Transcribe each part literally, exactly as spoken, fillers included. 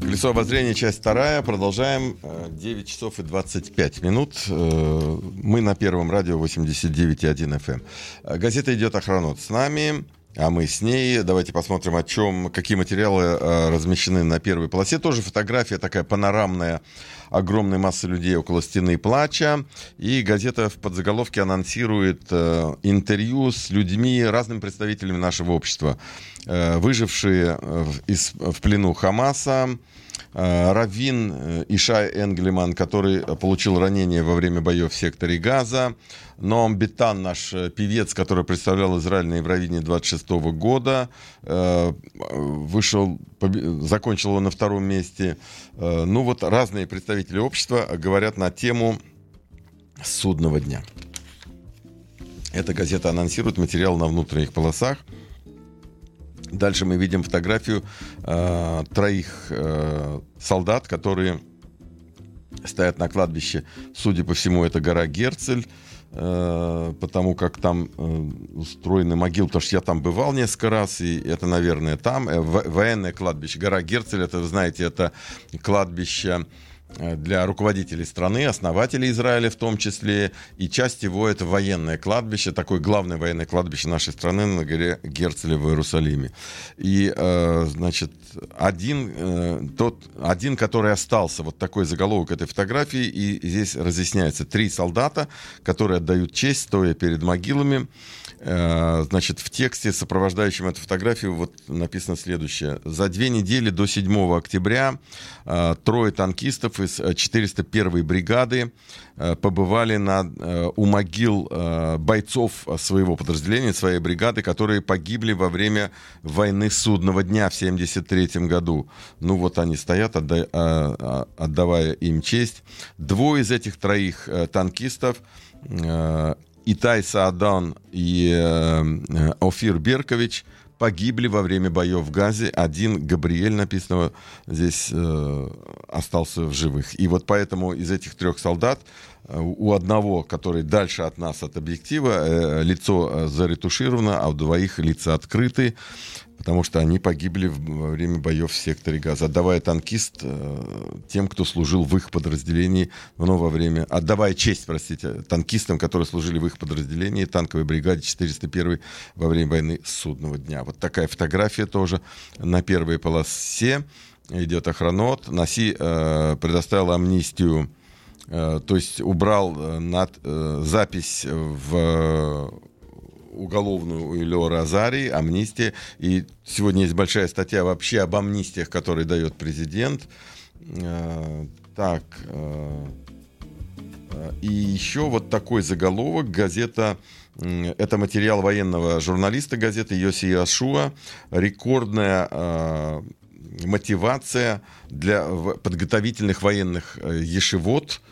Колесо обозрения, часть вторая. Продолжаем. девять часов и двадцать пять минут. Мы на Первом радио восемьдесят девять и один эф эм. Газета «Идет Охранот» с нами, а мы с ней. Давайте посмотрим, о чем, какие материалы размещены на первой полосе. Тоже фотография такая панорамная, огромной массы людей около стены плача. И газета в подзаголовке анонсирует э, интервью с людьми, разными представителями нашего общества. Э, выжившие в, из, в плену Хамаса. Э, раввин э, Ишай Энглиман, который получил ранение во время боев в секторе Газа. Ноам Битан, наш певец, который представлял Израиль на Евровидении двадцать шестого года, э, вышел, побе- закончил его на втором месте. Э, ну вот разные представители общества говорят на тему судного дня. Эта газета анонсирует материал на внутренних полосах. Дальше мы видим фотографию э, троих э, солдат, которые стоят на кладбище. Судя по всему, это гора Герцель, э, потому как там э, устроены могилы, потому что я там бывал несколько раз, и это, наверное, там. Э, военное кладбище. Гора Герцель, это, вы знаете, это кладбище для руководителей страны, основателей Израиля в том числе, и часть его — это военное кладбище, такое главное военное кладбище нашей страны на горе Герцеля в Иерусалиме. И, э, значит, один, э, тот, один, который остался, вот такой заголовок этой фотографии, и здесь разъясняется: три солдата, которые отдают честь, стоя перед могилами. Э, значит, в тексте, сопровождающем эту фотографию, вот написано следующее: за две недели до седьмого октября э, трое танкистов из четыреста первой бригады э, побывали на, э, у могил э, бойцов своего подразделения, своей бригады, которые погибли во время войны судного дня в семьдесят третьем году. Ну вот они стоят, отда- э, отдавая им честь. Двое из этих троих э, танкистов, э, Итай Саадан и э, Офир Беркович, погибли во время боев в Газе. Один, Габриэль, написано здесь, э, остался в живых. И вот поэтому из этих трех солдат э, у одного, который дальше от нас, от объектива, э, лицо заретушировано, а у двоих лица открыты, потому что они погибли во время боев в секторе Газа, отдавая танкист э, тем, кто служил в их подразделении, но во время, отдавая честь, простите, танкистам, которые служили в их подразделении, танковой бригаде четыреста первой во время войны судного дня. Вот такая фотография тоже на первой полосе. Идет Охранот. Наси э, предоставил амнистию, э, то есть убрал э, над, э, запись в уголовную у Элеора Азарии, амнистия. И сегодня есть большая статья вообще об амнистиях, которые дает президент. Э, так. Э, и еще вот такой заголовок. Газета, э, это материал военного журналиста газеты Йоси Яшуа. Рекордная э, мотивация для подготовительных военных э, ешивот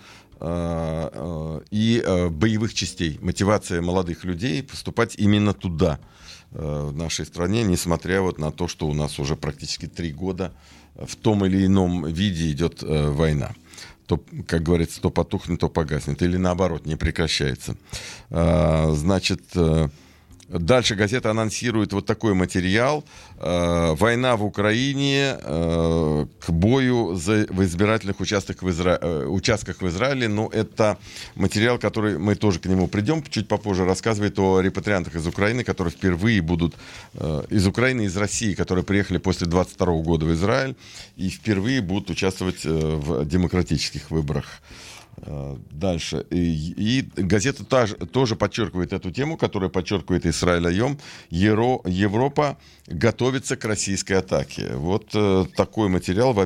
и боевых частей. Мотивация молодых людей поступать именно туда, в нашей стране, несмотря вот на то, что у нас уже практически три года в том или ином виде идет война. То, как говорится, то потухнет, то погаснет. Или наоборот, не прекращается. Значит, дальше газета анонсирует вот такой материал. Война в Украине, к бою за, в избирательных участках в, Изра... участках в Израиле. Ну, это материал, который мы тоже к нему придем чуть попозже. Рассказывает о репатриантах из Украины, которые впервые будут из Украины и из России, которые приехали после двадцать второго года в Израиль и впервые будут участвовать в демократических выборах. Дальше. И, и газета та, тоже подчеркивает эту тему, которая подчеркивает Исраэль Айом. Евро, Европа готовится к российской атаке. Вот э, такой материал.